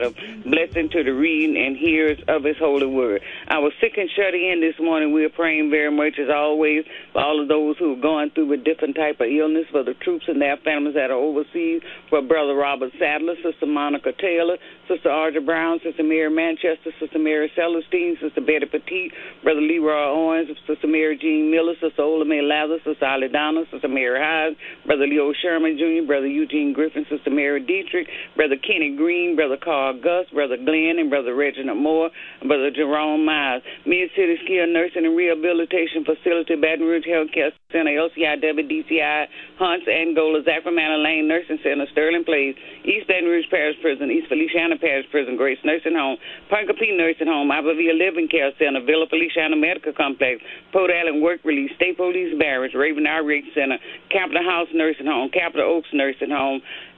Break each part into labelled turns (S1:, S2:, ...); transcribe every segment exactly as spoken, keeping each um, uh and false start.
S1: add a blessing to the reading and hearers of his holy word. I was sick and shut in this morning. We are praying very much, as always, for all of those who are going through with different type of illness, for the troops and their families that are overseas, for Brother Robert Sadler, Sister Monica Taylor, Sister Audrey Brown, Sister Mary Manchester, Sister Mary Celestine, Sister Betty Petite, Brother Leroy Owens, Sister Mary Jean Miller, Sister Ola Mae Lazarus, Sister Ali Donna, Sister Mary Hyde, Brother Leo Sherman Junior, Brother Eugene Griffin, Sister Mary Dietrich, Brother Kenny Green, Brother Carl Gus, Brother Glenn, and Brother Reginald Moore, and Brother Jerome Miles. Mid-City Skilled Nursing and Rehabilitation Facility, Baton Rouge Healthcare Center, L C I W, D C I, Hunts, Angola, Sacramento Lane Nursing Center, Sterling Place, East Baton Rouge Parish Prison, East Feliciana Parish Prison, Grace Nursing Home, Punka Nursing Home, Iberville Living Care Center, Villa Feliciana Medical Complex, Port Allen Work Release, State Police Barracks, Raven Outreach Center, Capitol House Nursing Home, Capitol Oaks Nursing Home.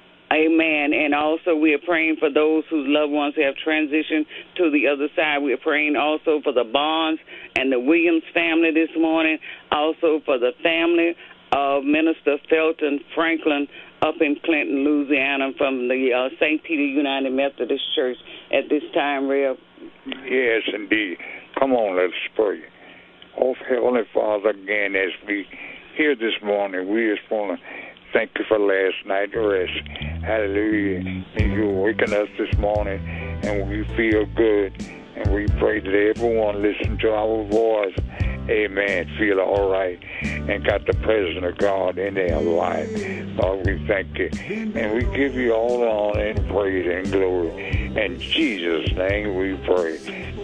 S1: Amen. And also we are praying for those whose loved ones have transitioned to the other side. We are praying also for the Bonds and the Williams family this morning, also for the family of Minister Felton Franklin up in Clinton, Louisiana, from the uh, Saint Peter United Methodist Church at this time, Rev.
S2: Yes, indeed. Come on, let's pray. Oh, Heavenly Father, again, as we here this morning, we just want to thank you for last night's rest. Hallelujah. And you're waking us this morning, and we feel good. And we pray that everyone listen to our voice. Amen. Feel all right. And got the presence of God in their life. Lord, we thank you. And we give you all the honor and praise and glory. In Jesus' name we pray.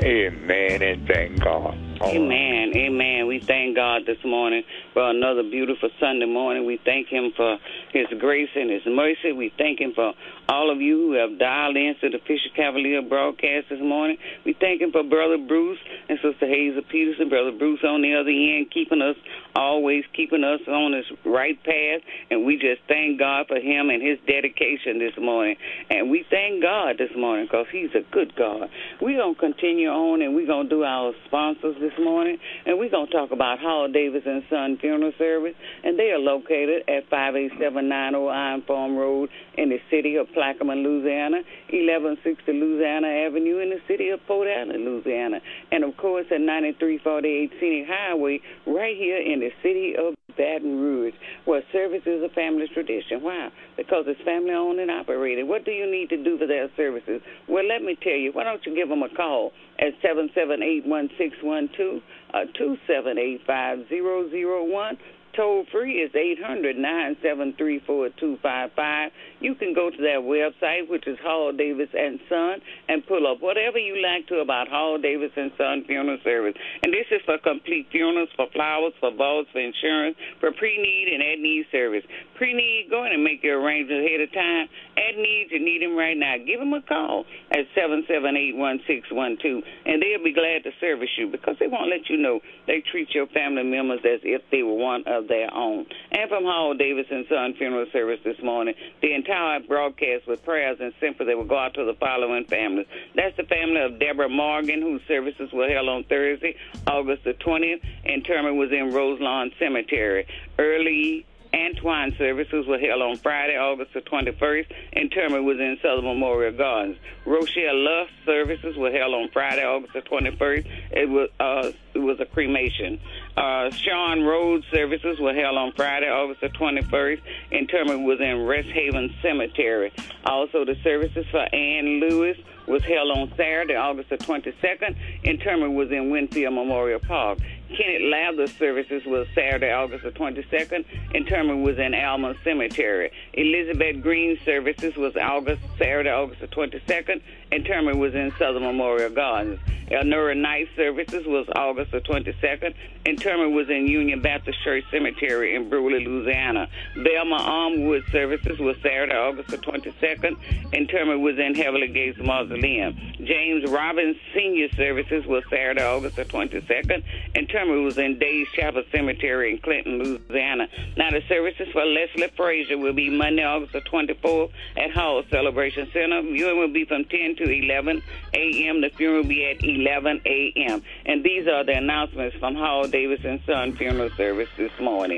S2: Amen and thank God.
S1: Amen. Amen. We thank God this morning for another beautiful Sunday morning. We thank him for his grace and his mercy. We thank him for all of you who have dialed into the Fisher Cavalier broadcast this morning. We thank him for Brother Bruce and Sister Hazel Peterson, Brother Bruce on the other end, keeping us, always keeping us on this right path. And we just thank God for him and his dedication this morning. And we thank God this morning because he's a good God. We're going to continue on, and we're going to do our sponsors this morning, and we're going to talk about Hall Davis and Son Funeral Service, and they are located at five eight seven nine zero Iron Farm Road in the city of Plaquemine, Louisiana, eleven sixty Louisiana Avenue in the city of Port Allen, Louisiana, and of course at ninety-three forty-eight Scenic Highway right here in the city of Baton Rouge, where service is a family tradition. Why? Because it's family owned and operated. What do you need to do for their services? Well, let me tell you, why don't you give them a call at seven seven eight, one six one two or two seven eight, five zero zero one. Toll free is eight hundred, nine seven three, four two five five. You can go to their website, which is Hall Davis and Son, and pull up whatever you like to about Hall Davis and Son Funeral Service. And this is for complete funerals, for flowers, for balls, for insurance, for pre-need and at-need service. Pre-need, go in and make your arrangements ahead of time. At-need, you need them right now. Give them a call at seven seven eight, one six one two, and they'll be glad to service you because they won't let you know they treat your family members as if they were one of their own. And from Hall Davis and Son Funeral Service this morning, the entire broadcast with prayers and sympathy will go out to the following families. That's the family of Deborah Morgan, whose services were held on Thursday, August the twentieth. Interment was in Roselawn Cemetery. Early Antoine services were held on Friday, August the twenty-first. Interment was in Southern Memorial Gardens. Rochelle Luff services were held on Friday, August the twenty-first. It was uh, it was a cremation. Uh, Sean Rhodes services were held on Friday, August the twenty-first. Interment was in Rest Haven Cemetery. Also, the services for Ann Lewis was held on Saturday, August the twenty-second. Interment was in Winfield Memorial Park. Kenneth Lather's services was Saturday, August the twenty-second. Interment was in Alma Cemetery. Elizabeth Green's services was August, Saturday, August the twenty-second. Interment was in Southern Memorial Gardens. Elnora Knight's services was August the twenty-second. Interment was in Union Baptist Church Cemetery in Brewley, Louisiana. Belma Armwood services was Saturday, August the twenty-second. Interment was in Heavenly Gates Mausoleum. James Robbins Senior services was Saturday, August the twenty-second. Interment was in Days Chapel Cemetery in Clinton, Louisiana. Now the services for Leslie Frazier will be Monday, August the twenty-fourth at Hall Celebration Center. Viewing will be from ten to eleven a.m. The funeral will be at eleven a.m. And these are the announcements from Hall Davis and Son Funeral Service this morning.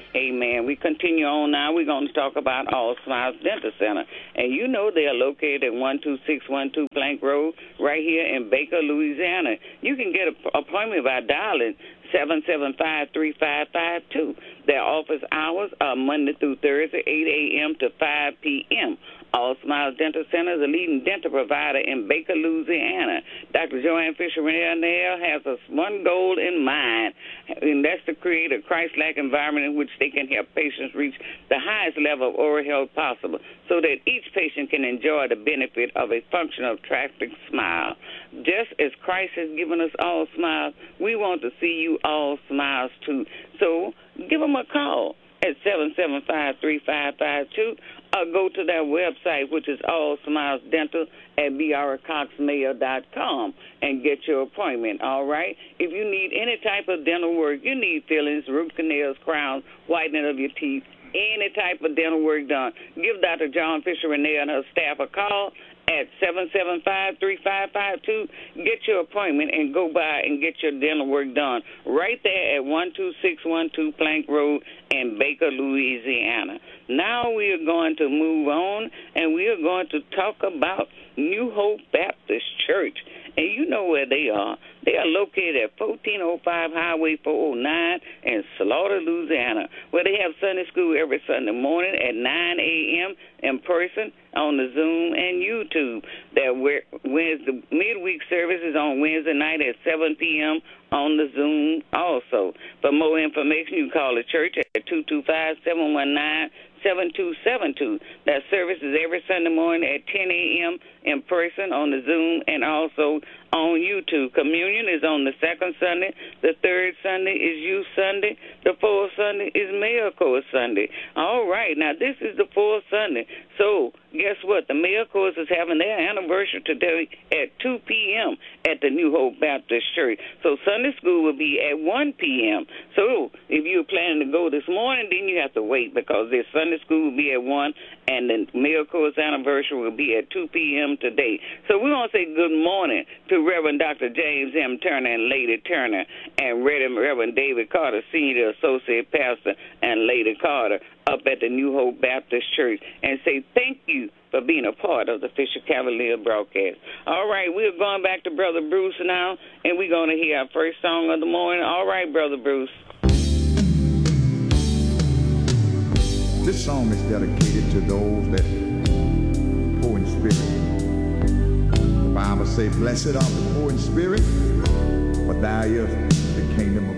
S1: Amen. We continue on now. We're going to talk about All Smiles Dental Center. And you know they are located at one two six one two Plank Road right here in Baker, Louisiana. You can get an appointment by dialing seven seven five, three five five two. Their office hours are Monday through Thursday, eight a.m. to five p.m. All Smiles Dental Center is a leading dental provider in Baker, Louisiana. Doctor Joanne Fisher Renell has a one goal in mind, and that's to create a Christ-like environment in which they can help patients reach the highest level of oral health possible so that each patient can enjoy the benefit of a functional, attractive smile. Just as Christ has given us all smiles, we want to see you all smiles too. So give them a call at seven seven five, three five five two, or go to their website, which is All Smiles Dental at b r cox mail dot com, and get your appointment, all right? If you need any type of dental work, you need fillings, root canals, crowns, whitening of your teeth, any type of dental work done, give Doctor John Fisher Renell and her staff a call at seven seven five, three five five two. Get your appointment and go by and get your dental work done right there at one two six one two Plank Road in Baker, Louisiana. Now we are going to move on, and we are going to talk about New Hope Baptist Church. And you know where they are. They are located at fourteen oh five Highway four oh nine in Slaughter, Louisiana, where they have Sunday school every Sunday morning at nine a.m. in person on the Zoom and YouTube. Their Wednesday midweek service is on Wednesday night at seven p.m. on the Zoom also. For more information, you can call the church at two two five, seven one nine, seven two seven two. That service is every Sunday morning at ten a.m. in person on the Zoom and also on YouTube. Communion is on the second Sunday. The third Sunday is Youth Sunday. The fourth Sunday is Mail Course Sunday. All right, now this is the fourth Sunday. So guess what? The Mail Course is having their anniversary today at two p.m. at the New Hope Baptist Church. So Sunday school will be at one p.m. So if you're planning to go this morning, then you have to wait because this Sunday school will be at one and the Mail Course anniversary will be at two p.m. today. So we want to say good morning to Reverend Doctor James M. Turner and Lady Turner and Reverend David Carter, Senior Associate Pastor, and Lady Carter up at the New Hope Baptist Church, and say thank you for being a part of the Fisher Cavalier broadcast. All right, we're going back to Brother Bruce now, and we're going to hear our first song of the morning. All right, Brother Bruce.
S3: This song is dedicated to those that poor in spirit. The Bible says, blessed are the poor in spirit, for thine is the kingdom of